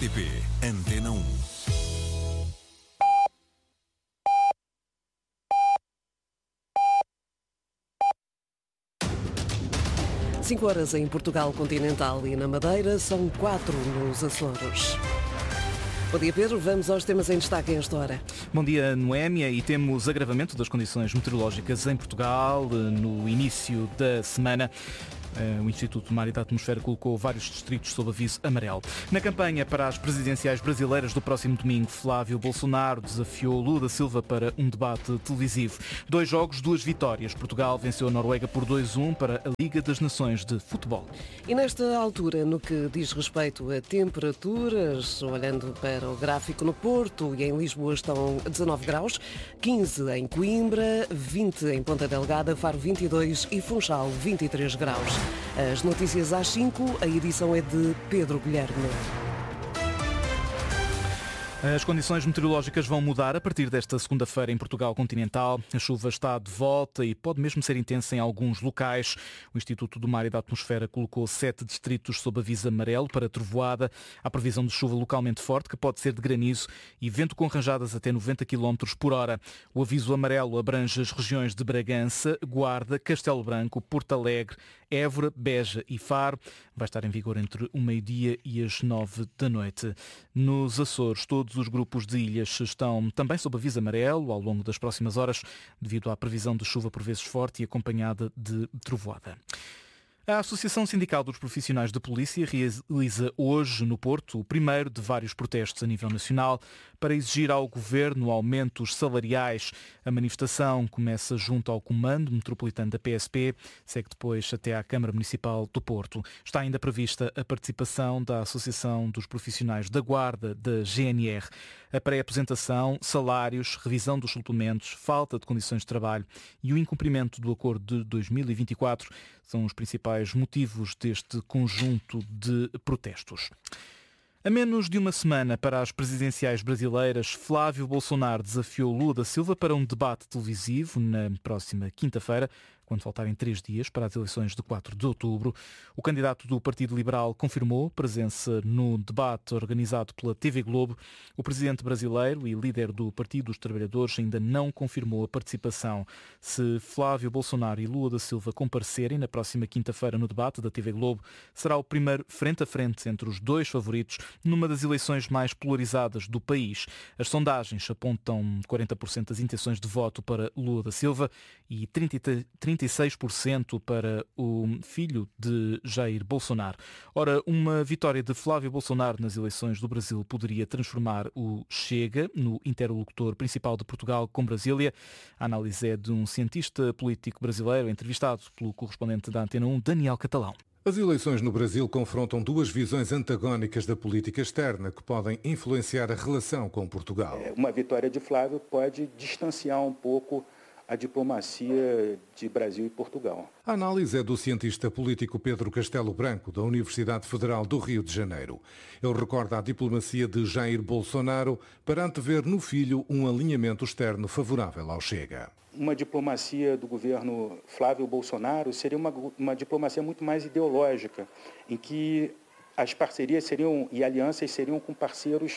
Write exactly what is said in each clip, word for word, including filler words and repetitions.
R T P Antena um. cinco horas em Portugal continental e na Madeira, são quatro nos Açores. Bom dia, Pedro. Vamos aos temas em destaque a esta hora. Bom dia, Noémia. E temos agravamento das condições meteorológicas em Portugal no início da semana. O Instituto do Mar e da Atmosfera colocou vários distritos sob aviso amarelo. Na campanha para as presidenciais brasileiras do próximo domingo, Flávio Bolsonaro desafiou Lula da Silva para um debate televisivo. Dois jogos, duas vitórias. Portugal venceu a Noruega por dois a um para a Liga das Nações de Futebol. E nesta altura, no que diz respeito a temperaturas, olhando para o gráfico, no Porto e em Lisboa estão dezanove graus, quinze em Coimbra, vinte em Ponta Delgada, Faro vinte e dois e Funchal vinte e três graus. As notícias às cinco, a edição é de Pedro Guilherme. As condições meteorológicas vão mudar a partir desta segunda-feira em Portugal continental. A chuva está de volta e pode mesmo ser intensa em alguns locais. O Instituto do Mar e da Atmosfera colocou sete distritos sob aviso amarelo para trovoada. Há previsão de chuva localmente forte, que pode ser de granizo, e vento com rajadas até noventa quilómetros por hora. O aviso amarelo abrange as regiões de Bragança, Guarda, Castelo Branco, Porto Alegre, Évora, Beja e Faro. Vai estar em vigor entre o meio-dia e as nove da noite. Nos Açores, todos os grupos de ilhas estão também sob aviso amarelo ao longo das próximas horas, devido à previsão de chuva por vezes forte e acompanhada de trovoada. A Associação Sindical dos Profissionais de Polícia realiza hoje no Porto o primeiro de vários protestos a nível nacional para exigir ao Governo aumentos salariais. A manifestação começa junto ao Comando Metropolitano da P S P, segue depois até à Câmara Municipal do Porto. Está ainda prevista a participação da Associação dos Profissionais da Guarda, da G N R. A pré-apresentação, salários, revisão dos suplementos, falta de condições de trabalho e o incumprimento do Acordo de dois mil e vinte e quatro são os principais motivos deste conjunto de protestos. A menos de uma semana para as presidenciais brasileiras, Flávio Bolsonaro desafiou Lula da Silva para um debate televisivo na próxima quinta-feira, quando faltarem três dias para as eleições de quatro de outubro. O candidato do Partido Liberal confirmou presença no debate organizado pela T V Globo. O presidente brasileiro e líder do Partido dos Trabalhadores ainda não confirmou a participação. Se Flávio Bolsonaro e Lula da Silva comparecerem na próxima quinta-feira no debate da T V Globo, será o primeiro frente a frente entre os dois favoritos numa das eleições mais polarizadas do país. As sondagens apontam quarenta por cento das intenções de voto para Lula da Silva e trinta e seis por cento para o filho de Jair Bolsonaro. Ora, uma vitória de Flávio Bolsonaro nas eleições do Brasil poderia transformar o Chega no interlocutor principal de Portugal com Brasília. A análise é de um cientista político brasileiro entrevistado pelo correspondente da Antena um, Daniel Catalão. As eleições no Brasil confrontam duas visões antagónicas da política externa que podem influenciar a relação com Portugal. Uma vitória de Flávio pode distanciar um pouco a diplomacia de Brasil e Portugal. A análise é do cientista político Pedro Castelo Branco, da Universidade Federal do Rio de Janeiro. Ele recorda a diplomacia de Jair Bolsonaro para antever no filho um alinhamento externo favorável ao Chega. Uma diplomacia do governo Flávio Bolsonaro seria uma, uma diplomacia muito mais ideológica, em que as parcerias seriam e alianças seriam com parceiros,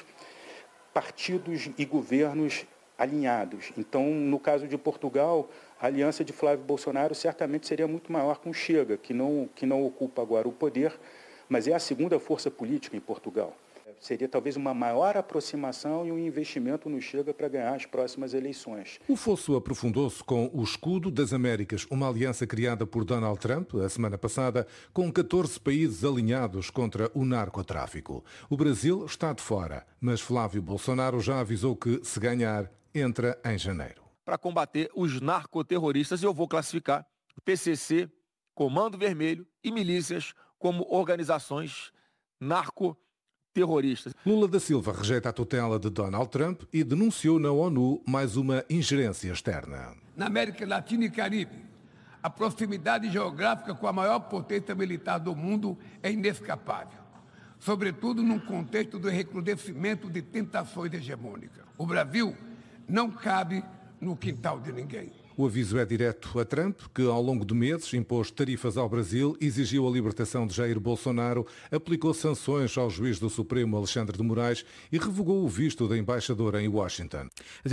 partidos e governos alinhados. Então, no caso de Portugal, a aliança de Flávio Bolsonaro certamente seria muito maior com o Chega, que não, que não ocupa agora o poder, mas é a segunda força política em Portugal. Seria talvez uma maior aproximação e um investimento no Chega para ganhar as próximas eleições. O fosso aprofundou-se com o Escudo das Américas, uma aliança criada por Donald Trump a semana passada, com catorze países alinhados contra o narcotráfico. O Brasil está de fora, mas Flávio Bolsonaro já avisou que, se ganhar, entra em janeiro. Para combater os narcoterroristas, eu vou classificar o P C C, Comando Vermelho e milícias como organizações narcoterroristas. Lula da Silva rejeita a tutela de Donald Trump e denunciou na ONU mais uma ingerência externa. Na América Latina e Caribe, a proximidade geográfica com a maior potência militar do mundo é inescapável, sobretudo num contexto do recrudescimento de tentações hegemônicas. O Brasil não cabe no quintal de ninguém. O aviso é direto a Trump, que ao longo de meses impôs tarifas ao Brasil, exigiu a libertação de Jair Bolsonaro, aplicou sanções ao juiz do Supremo Alexandre de Moraes e revogou o visto da embaixadora em Washington.